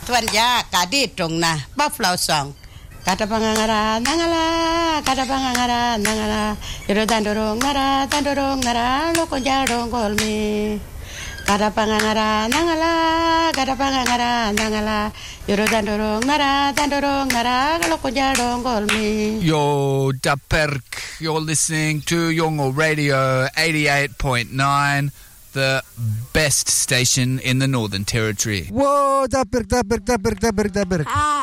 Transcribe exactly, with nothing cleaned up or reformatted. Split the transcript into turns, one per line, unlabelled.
Tuanya kadi tong na buffalo song. Kata pangangara nangala, kata pangangara nangala. Yoro dandorong nara, dandorong nara, loko jarong golmi. Kata pangangara nangala, kata pangangara nangala. Yoro dandorong nara, dandorong nara, loko jarong golmi.
Yo, Daperk, you're listening to Yongo Radio eighty-eight point nine. The best station in the Northern Territory.
Whoa, Daperk, Daperk, Daperk, Daperk, Daperk.
Ah.